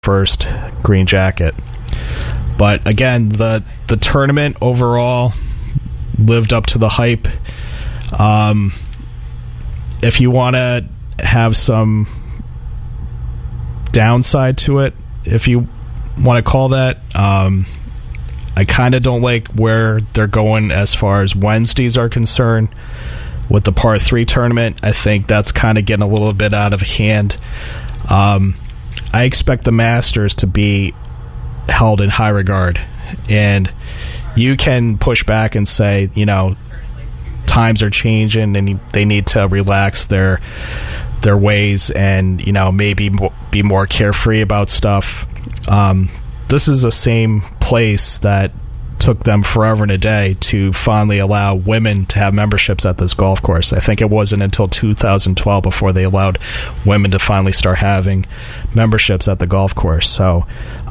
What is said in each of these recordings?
first green jacket. But again, the tournament overall lived up to the hype. If you want to have some downside to it, if you want to call that, I kind of don't like where they're going as far as Wednesdays are concerned with the par 3 tournament. I think that's kind of getting a little bit out of hand. I expect the Masters to be held in high regard, and you can push back and say, times are changing and they need to relax their ways and, maybe be more carefree about stuff. This is the same place that took them forever and a day to finally allow women to have memberships at this golf course. I think it wasn't until 2012 before they allowed women to finally start having memberships at the golf course. So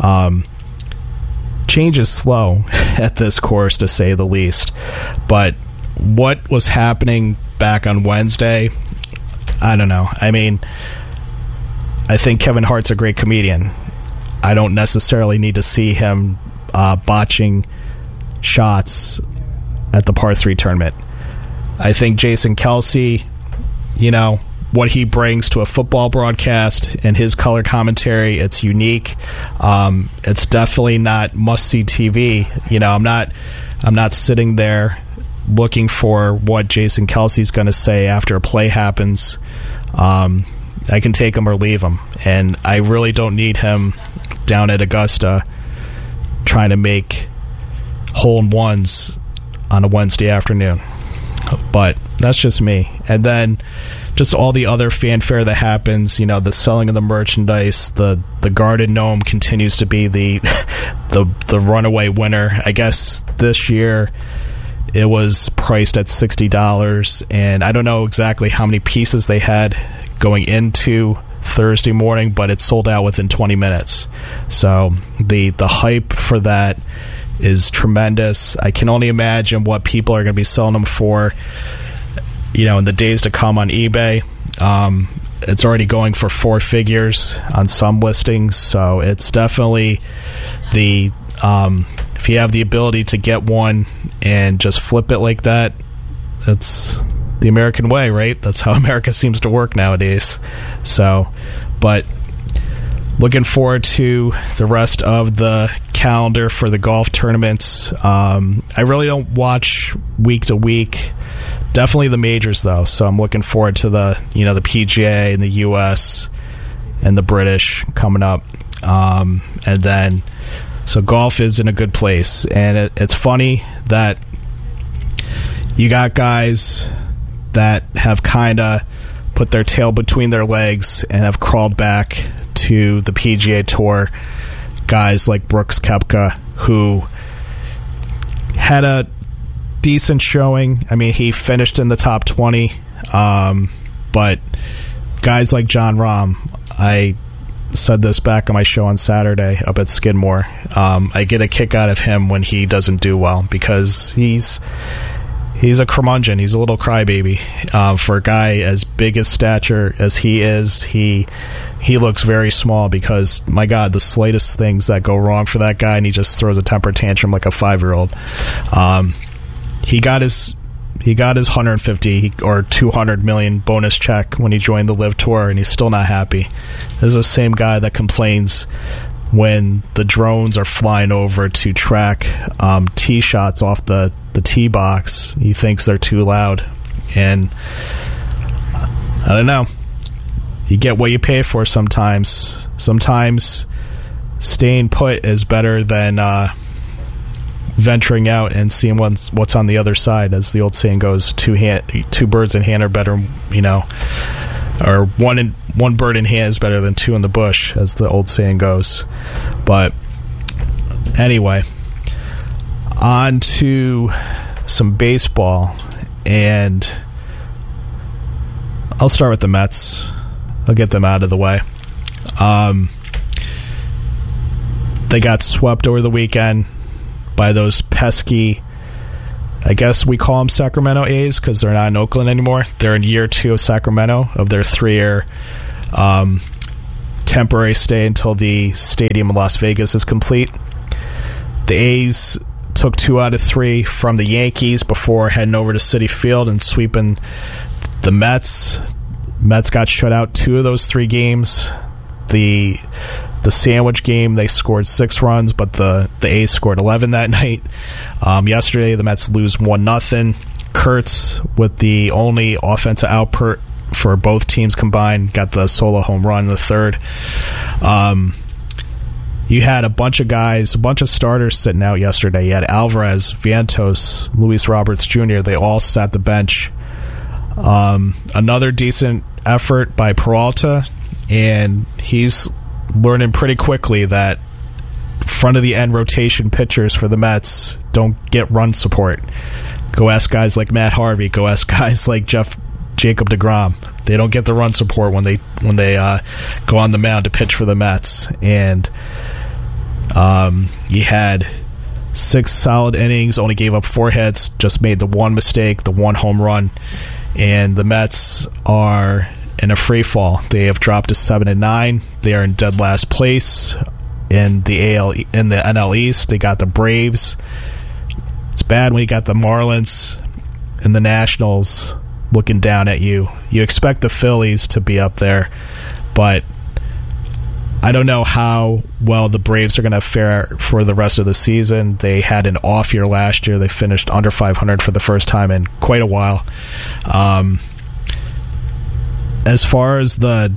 change is slow at this course, to say the least. But what was happening back on Wednesday, I don't know. I mean, I think Kevin Hart's a great comedian. I don't necessarily need to see him botching shots at the par 3 tournament. I think Jason Kelce, what he brings to a football broadcast and his color commentary, it's unique. It's definitely not must-see TV. I'm not sitting there looking for what Jason Kelce's going to say after a play happens. I can take him or leave him, and I really don't need him down at Augusta trying to make hole-in-ones on a Wednesday afternoon. But that's just me. And then just all the other fanfare that happens, the selling of the merchandise, the Garden Gnome continues to be the runaway winner. I guess this year it was priced at $60, and I don't know exactly how many pieces they had going into Thursday morning, but it sold out within 20 minutes. So the hype for that is tremendous. I can only imagine what people are going to be selling them for, in the days to come on eBay. It's already going for 4 figures on some listings, so it's definitely if you have the ability to get one and just flip it like that, it's the American way, right? That's how America seems to work nowadays. So, but looking forward to the rest of the calendar for the golf tournaments. I really don't watch week to week. Definitely the majors, though. So I'm looking forward to the the PGA and the U.S. and the British coming up. And then, so golf is in a good place. And it's funny that you got guys that have kind of put their tail between their legs and have crawled back to the PGA Tour. Guys like Brooks Koepka, who had a decent showing. I mean, he finished in the top 20. But guys like Jon Rahm, I said this back on my show on Saturday up at Skidmore. I get a kick out of him when he doesn't do well, because he's a curmudgeon. He's a little crybaby. For a guy as big as stature as he is, he looks very small, because, my God, the slightest things that go wrong for that guy, and he just throws a temper tantrum like a 5-year-old. He got his 150 or 200 million bonus check when he joined the LIV Tour, and he's still not happy. This is the same guy that complains when the drones are flying over to track tee shots off the tee box. He thinks they're too loud, and I don't know. You get what you pay for sometimes. Sometimes staying put is better than venturing out and seeing what's on the other side. As the old saying goes, two birds in hand are better, or one bird in hand is better than 2 in the bush, as the old saying goes. But anyway, on to some baseball, and I'll start with the Mets. I'll get them out of the way. They got swept over the weekend by those pesky, I guess we call them Sacramento A's, because they're not in Oakland anymore. They're in year 2 of Sacramento, of their 3-year temporary stay until the stadium in Las Vegas is complete. The A's took 2 out of 3 from the Yankees before heading over to Citi Field and sweeping the Mets. Mets got shut out 2 of those 3 games. The sandwich game, they scored 6 runs, but the A's scored 11 that night. Yesterday, the Mets lose 1-0. Kurtz, with the only offensive output for both teams combined, got the solo home run in the third. You had a bunch of guys, a bunch of starters sitting out yesterday. You had Alvarez, Vientos, Luis Roberts Jr. They all sat the bench. Another decent effort by Peralta, and he's learning pretty quickly that front of the end rotation pitchers for the Mets don't get run support. Go ask guys like Matt Harvey. Go ask guys like Jacob deGrom. They don't get the run support when they go on the mound to pitch for the Mets. And you had 6 solid innings, only gave up 4 hits, just made the 1 mistake, the 1 home run, and the Mets are in a free fall. They have dropped to 7-9. They are in dead last place in the NL East. They got the Braves. It's bad when you got the Marlins and the Nationals looking down at you. You expect the Phillies to be up there, but I don't know how well the Braves are going to fare for the rest of the season. They had an off year last year. They finished under 500 for the first time in quite a while. As far as the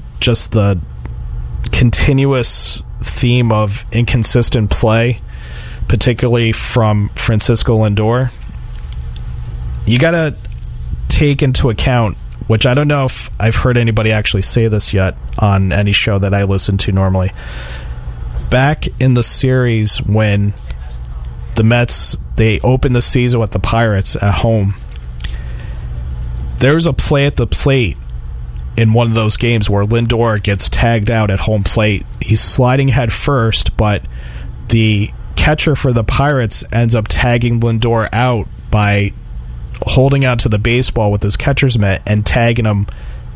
continuous theme of inconsistent play, particularly from Francisco Lindor, you got to take into account, which I don't know if I've heard anybody actually say this yet on any show that I listen to normally. Back in the series when the Mets, they opened the season with the Pirates at home, there was a play at the plate in one of those games where Lindor gets tagged out at home plate. He's sliding head first, but the catcher for the Pirates ends up tagging Lindor out by holding out to the baseball with his catcher's mitt and tagged him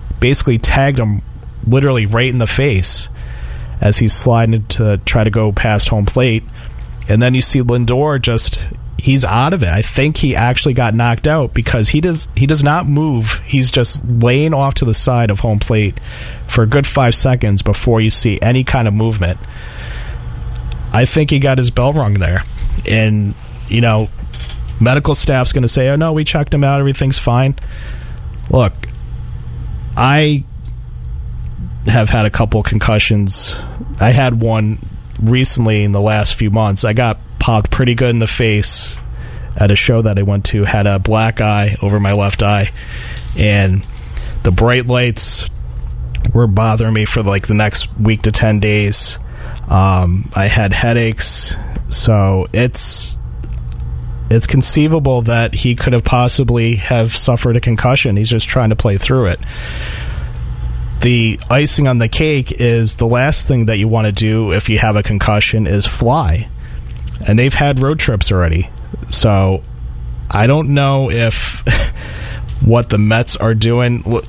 literally right in the face as he's sliding to try to go past home plate. And then you see Lindor he's out of it. I think he actually got knocked out because he does not move. He's just laying off to the side of home plate for a good 5 seconds before you see any kind of movement. I think he got his bell rung there. And, medical staff's going to say, oh, no, we checked him out. Everything's fine. Look, I have had a couple concussions. I had one recently in the last few months. I got popped pretty good in the face at a show that I went to, had a black eye over my left eye, and the bright lights were bothering me for the next week to 10 days. I had headaches, so it's conceivable that he could have possibly have suffered a concussion. He's just trying to play through it. The icing on the cake is the last thing that you want to do if you have a concussion is fly. And they've had road trips already. So I don't know if what the Mets are doing, do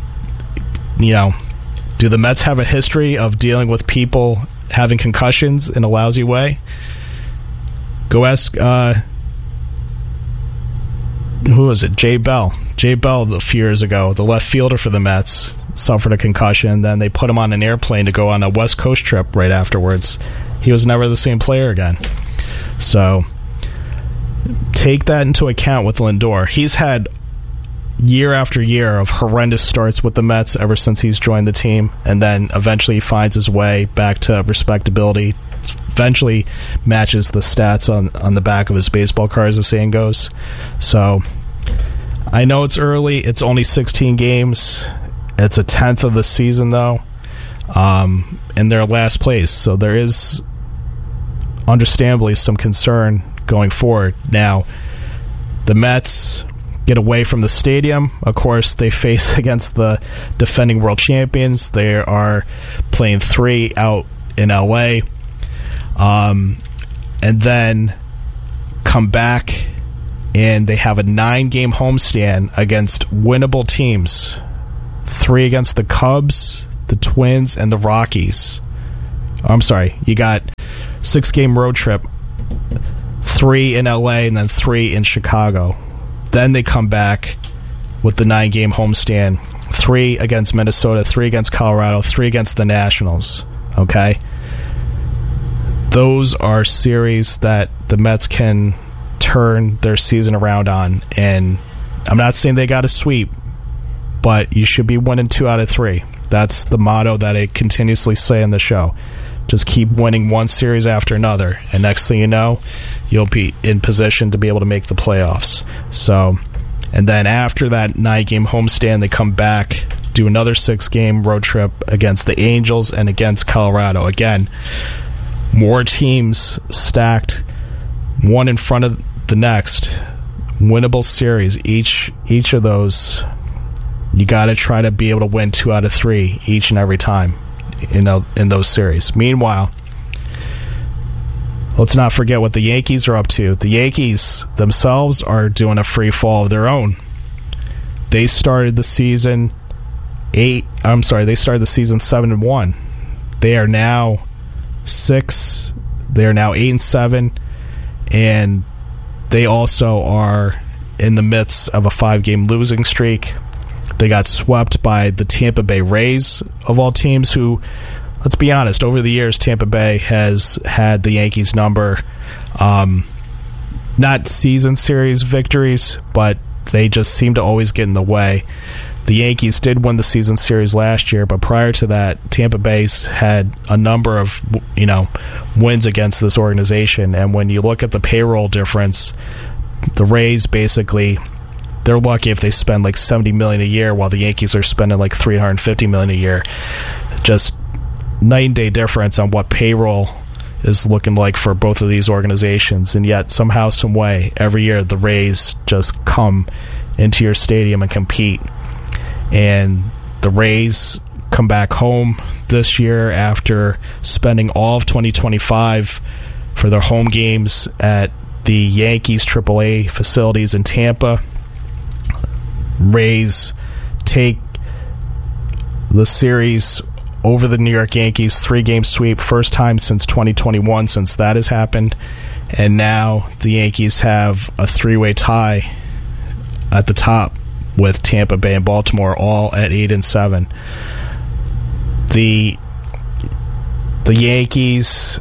the Mets have a history of dealing with people having concussions in a lousy way? Go ask, who was it? Jay Bell. Jay Bell, a few years ago, the left fielder for the Mets, suffered a concussion. Then they put him on an airplane to go on a West Coast trip right afterwards. He was never the same player again. So take that into account with Lindor. He's had year after year of horrendous starts with the Mets ever since he's joined the team, and then eventually he finds his way back to respectability, eventually matches the stats on the back of his baseball card, as the saying goes. So I know it's early. It's only 16 games. It's a 10th of the season, though, and they're last place. So there is understandably some concern going forward. Now, the Mets get away from the stadium. Of course, they face against the defending world champions. They are playing 3 out in LA, and then come back, and they have a 9-game homestand against winnable teams. 3 against the Cubs, the Twins, and the Rockies. I'm sorry, you got 6-game road trip, 3 in LA and then 3 in Chicago. Then they come back with the 9-game homestand, 3 against Minnesota, 3 against Colorado, 3 against the Nationals. Okay? Those are series that the Mets can turn their season around on. And I'm not saying they got a sweep, but you should be winning 2 out of 3. That's the motto that I continuously say in the show. Just keep winning one series after another, and next thing you know, you'll be in position to be able to make the playoffs. So, and then after that 9-game homestand, they come back, do another 6-game road trip against the Angels and against Colorado. Again, more teams stacked, one in front of the next. Winnable series. Each of those, you got to try to be able to win 2 out of 3 each and every time. In those series. Meanwhile, let's not forget what the Yankees are up to. The Yankees themselves are doing a free fall of their own. They started the season 7-1. They are now 6. They are now 8-7, and they also are in the midst of a 5-game losing streak. They got swept by the Tampa Bay Rays, of all teams, who, let's be honest, over the years, Tampa Bay has had the Yankees' number. Not season series victories, but they just seem to always get in the way. The Yankees did win the season series last year, but prior to that, Tampa Bay's had a number of wins against this organization. And when you look at the payroll difference, the Rays basically, they're lucky if they spend like $70 million a year, while the Yankees are spending like $350 million a year. Just night and day difference on what payroll is looking like for both of these organizations. And yet, somehow, some way, every year the Rays just come into your stadium and compete. And the Rays come back home this year after spending all of 2025 for their home games at the Yankees AAA facilities in Tampa. Rays take the series over the New York Yankees, 3-game sweep, first time since 2021 since that has happened. And now the Yankees have a 3-way tie at the top with Tampa Bay and Baltimore, all at 8-7. The Yankees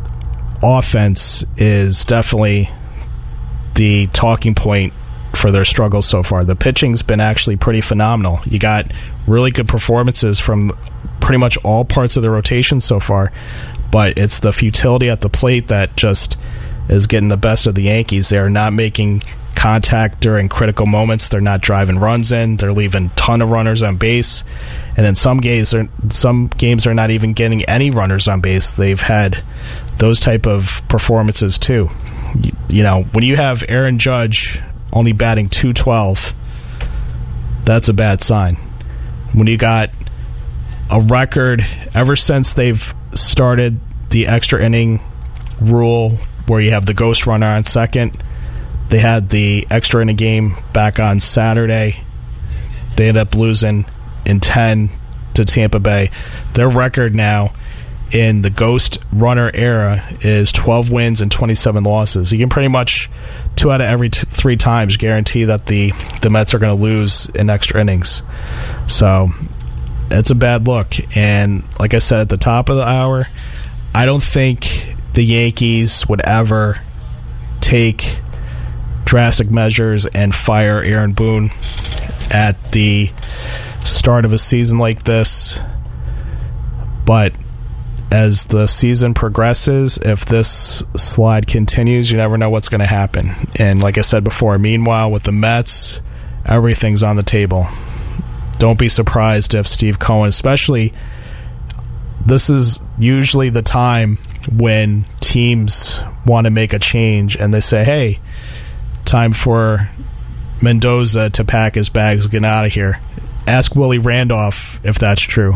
offense is definitely the talking point for their struggles so far. The pitching's been actually pretty phenomenal. You got really good performances from pretty much all parts of the rotation so far, but it's the futility at the plate that just is getting the best of the Yankees. They are not making contact during critical moments. They're not driving runs in. They're leaving a ton of runners on base, and in some games are not even getting any runners on base. They've had those type of performances too. You know, when you have Aaron Judge only batting .212, that's a bad sign. When you got a record ever since they've started the extra inning rule where you have the ghost runner on second, they had the extra inning game back on Saturday. They ended up losing in 10 to Tampa Bay. Their record now in the ghost runner era is 12 wins and 27 losses. You can pretty much 2 out of every 3 times guarantee that the Mets are going to lose in extra innings. So it's a bad look. And like I said at the top of the hour, I don't think the Yankees would ever take drastic measures and fire Aaron Boone at the start of a season like this. But as the season progresses, if this slide continues, you never know what's going to happen. And like I said before, meanwhile, with the Mets, everything's on the table. Don't be surprised if Steve Cohen, especially, this is usually the time when teams want to make a change and they say, hey, time for Mendoza to pack his bags and get out of here. Ask Willie Randolph if that's true.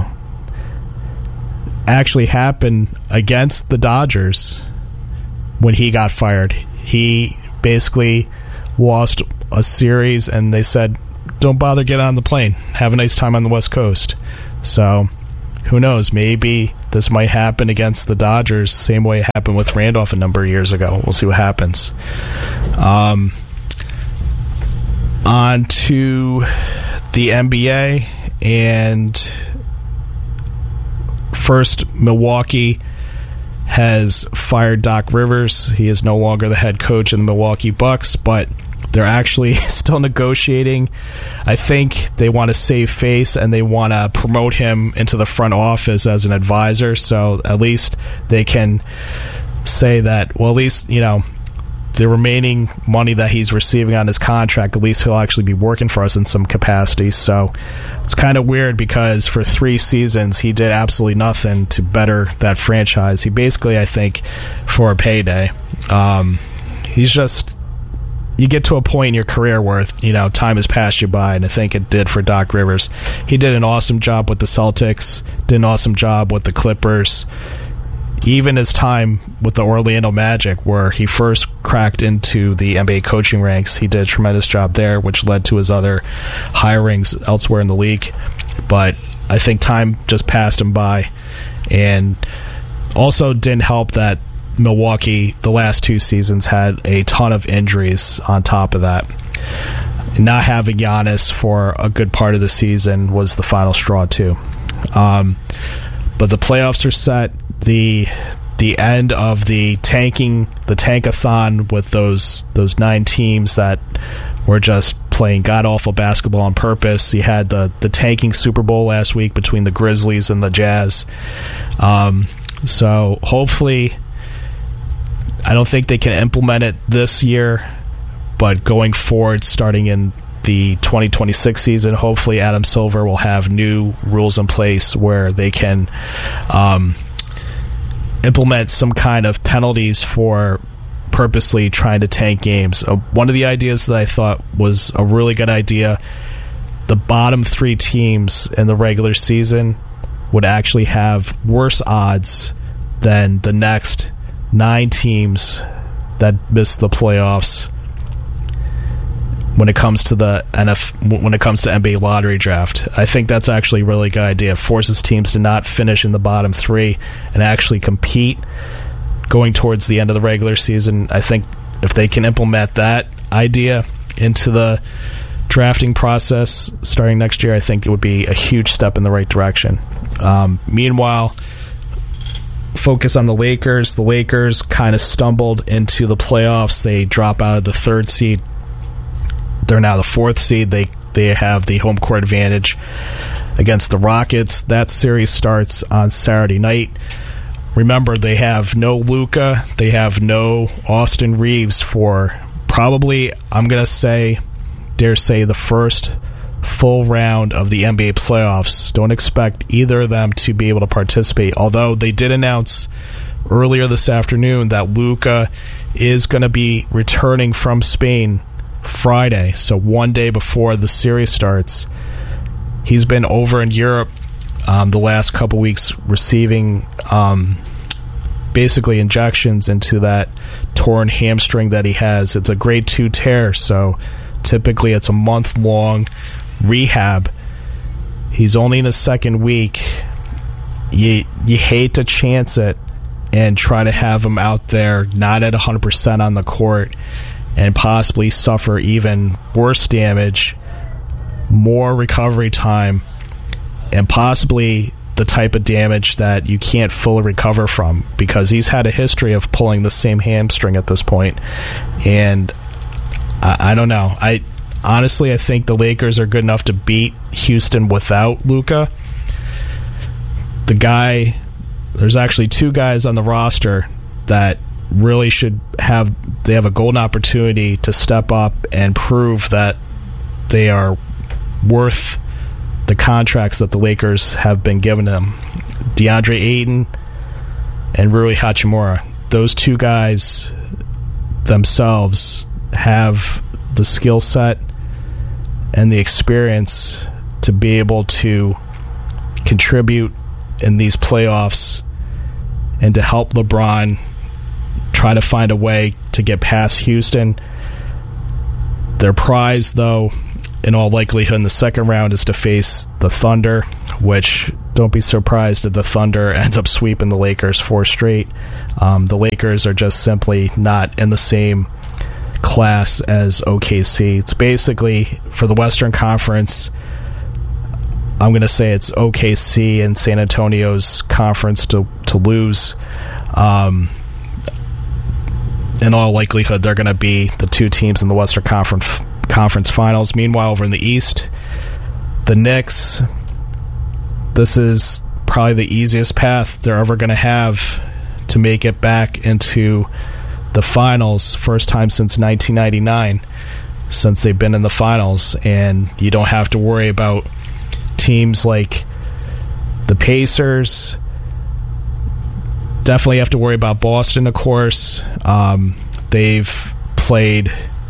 Actually happened against the Dodgers when he got fired. He basically lost a series and they said, don't bother getting on the plane. Have a nice time on the West Coast. So who knows, maybe this might happen against the Dodgers, same way it happened with Randolph a number of years ago. We'll see what happens. On to the NBA, and first, Milwaukee has fired Doc Rivers. He is no longer the head coach of the Milwaukee Bucks, but they're actually still negotiating. I think they want to save face, and they want to promote him into the front office as an advisor, so at least they can say that, well, at least, the remaining money that he's receiving on his contract, at least he'll actually be working for us in some capacity. So it's kind of weird because for 3 seasons, he did absolutely nothing to better that franchise. He basically, I think, for a payday. He's just... You get to a point in your career where, time has passed you by, and I think it did for Doc Rivers. He did an awesome job with the Celtics, did an awesome job with the Clippers. Even his time with the Orlando Magic, where he first cracked into the NBA coaching ranks, he did a tremendous job there, which led to his other hirings elsewhere in the league. But I think time just passed him by, and also didn't help that Milwaukee, the last 2 seasons, had a ton of injuries on top of that. Not having Giannis for a good part of the season was the final straw, too. But the playoffs are set. The end of the tankathon with those 9 teams that were just playing god-awful basketball on purpose. You had the tanking Super Bowl last week between the Grizzlies and the Jazz. So hopefully, I don't think they can implement it this year, but going forward, starting in the 2026 season, hopefully Adam Silver will have new rules in place where they can implement some kind of penalties for purposely trying to tank games. One of the ideas that I thought was a really good idea, the bottom 3 teams in the regular season would actually have worse odds than the next 9 teams that miss the playoffs when it comes to the NBA lottery draft. I think that's actually a really good idea. It forces teams to not finish in the bottom 3 and actually compete going towards the end of the regular season. I think if they can implement that idea into the drafting process starting next year, I think it would be a huge step in the right direction. Meanwhile, focus on the Lakers. The Lakers kind of stumbled into the playoffs. They drop out of the 3rd seed. They're now the 4th seed. They have the home court advantage against the Rockets. That series starts on Saturday night. Remember, they have no Luka. They have no Austin Reeves for probably, I'm going to dare say, the first full round of the NBA playoffs. Don't expect either of them to be able to participate, although they did announce earlier this afternoon that Luka is going to be returning from Spain Friday, so one day before the series starts. He's been over in Europe the last couple weeks receiving basically injections into that torn hamstring that he has. It's a grade 2 tear, so typically it's a month-long rehab. He's only in his 2nd week. You hate to chance it and try to have him out there not at 100% on the court and possibly suffer even worse damage, more recovery time, and possibly the type of damage that you can't fully recover from, because he's had a history of pulling the same hamstring at this point. And I don't know. Honestly, I think the Lakers are good enough to beat Houston without Luka. There's actually 2 guys on the roster that really they have a golden opportunity to step up and prove that they are worth the contracts that the Lakers have been giving them. DeAndre Ayton and Rui Hachimura. Those 2 guys themselves have the skill set and the experience to be able to contribute in these playoffs and to help LeBron try to find a way to get past Houston. Their prize, though, in all likelihood in the second round is to face the Thunder, which don't be surprised if the Thunder ends up sweeping the Lakers 4 straight. The Lakers are just simply not in the same class as OKC. It's basically, for the Western Conference, I'm going to say it's OKC and San Antonio's conference to lose. In all likelihood, they're going to be the 2 teams in the Western Conference Finals. Meanwhile, over in the East, the Knicks, this is probably the easiest path they're ever going to have to make it back into the finals. First time since 1999 since they've been in the finals, and you don't have to worry about teams like the Pacers. Definitely have to worry about Boston, of course. They've played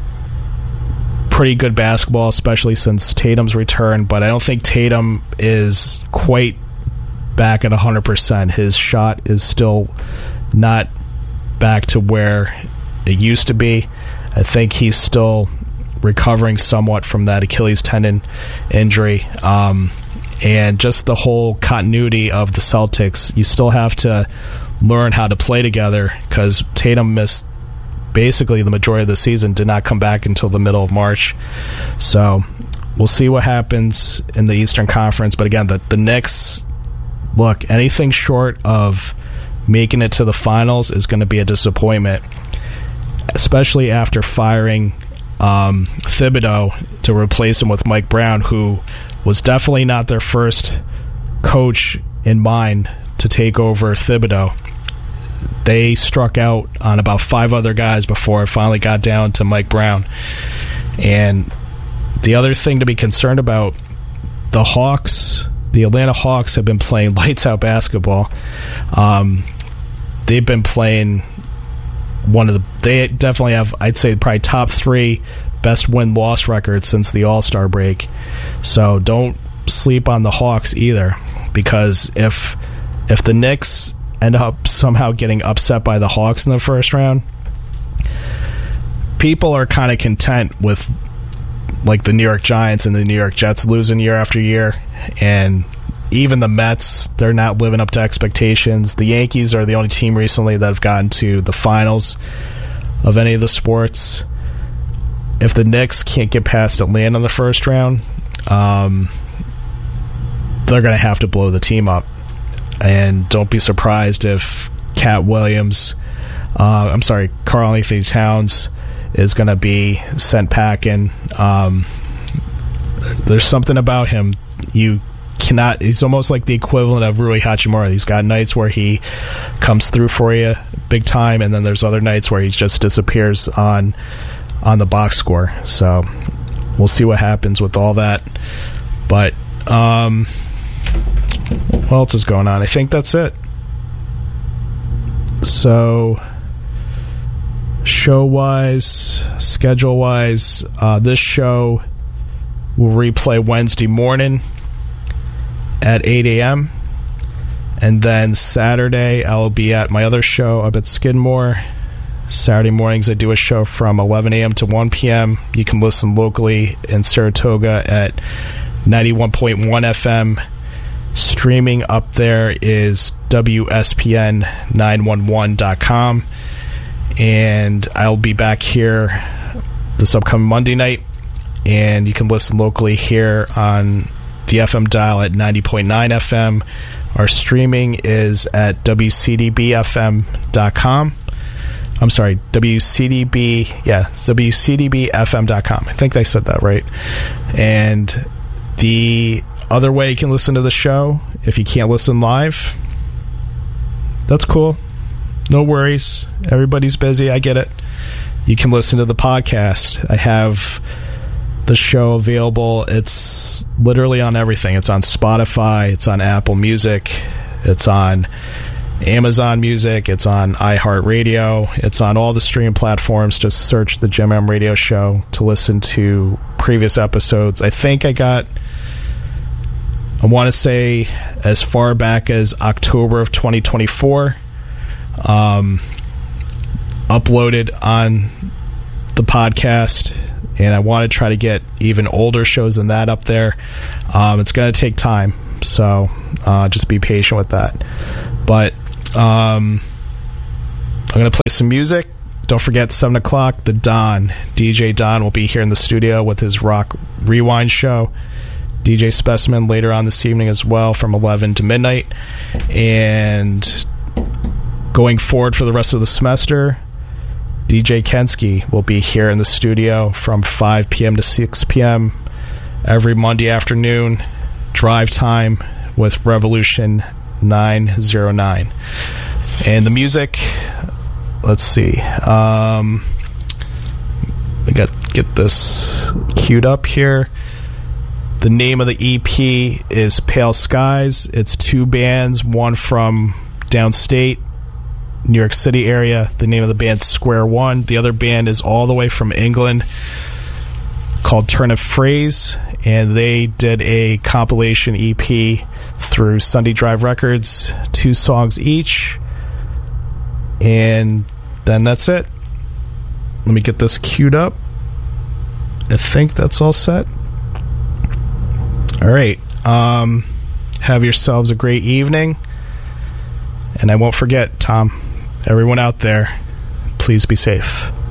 pretty good basketball, especially since Tatum's return, but I don't think Tatum is quite back at 100%. His shot is still not back to where it used to be. I think he's still recovering somewhat from that Achilles tendon injury. And just the whole continuity of the Celtics, you still have to learn how to play together, because Tatum missed basically the majority of the season, did not come back until the middle of March. So we'll see what happens in the Eastern Conference. But again, the Knicks, look, anything short of making it to the finals is going to be a disappointment, especially after firing Thibodeau to replace him with Mike Brown, who was definitely not their first coach in mind to take over Thibodeau. They struck out on about 5 other guys before it finally got down to Mike Brown. And the other thing to be concerned about, the Hawks, the Atlanta Hawks, have been playing lights-out basketball. They've been playing they definitely have, I'd say, probably top 3 best win-loss records since the All-Star break. So don't sleep on the Hawks either, because if the Knicks end up somehow getting upset by the Hawks in the first round, people are kind of content with like the New York Giants and the New York Jets losing year after year, and even the Mets, they're not living up to expectations. The Yankees are the only team recently that have gotten to the finals of any of the sports. If the Knicks can't get past Atlanta in the first round, they're going to have to blow the team up. And don't be surprised if Carl Anthony Towns is going to be sent packing. There's something about him. He's almost like the equivalent of Rui Hachimura. He's got nights where he comes through for you big time, and then there's other nights where he just disappears on the box score. So we'll see what happens with all that. But what else is going on? I think that's it. So show-wise, schedule-wise, this show will replay Wednesday morning at 8 a.m. And then Saturday, I'll be at my other show up at Skidmore. Saturday mornings, I do a show from 11 a.m. to 1 p.m. You can listen locally in Saratoga at 91.1 FM. Streaming up there is WSPN911.com. And I'll be back here this upcoming Monday night. And you can listen locally here on the FM dial at 90.9 FM. Our streaming is at WCDBFM.com. I'm sorry, WCDBFM.com. I think I said that right. And the other way you can listen to the show, if you can't listen live, that's cool. No worries. Everybody's busy. I get it. You can listen to the podcast. I have the show available. It's literally on everything. It's on Spotify. It's on Apple Music. It's on Amazon Music. It's on iHeartRadio. It's on all the stream platforms. Just search the Jim M Radio Show to listen to previous episodes. I think I want to say as far back as October of 2024, uploaded on the podcast, and I want to try to get even older shows than that up there. It's going to take time, so just be patient with that. But I'm going to play some music. Don't forget, 7 o'clock, the Don, DJ Don, will be here in the studio with his Rock Rewind show. DJ Specimen later on this evening as well, from 11 to midnight. And going forward for the rest of the semester, DJ Kensky will be here in the studio from 5 p.m. to 6 p.m. every Monday afternoon. Drive time with Revolution 909. And the music, let's see. We got get this queued up here. The name of the EP is Pale Skies. It's 2 bands, one from downstate, New York City area. The name of the band's Square One. The other band is all the way from England, called Turn of Phrase, and they did a compilation EP through Sunday Drive Records, 2 songs each. And then that's it. Let me get this queued up. I think that's all set. All right. Have yourselves a great evening. And I won't forget, Tom, everyone out there, please be safe.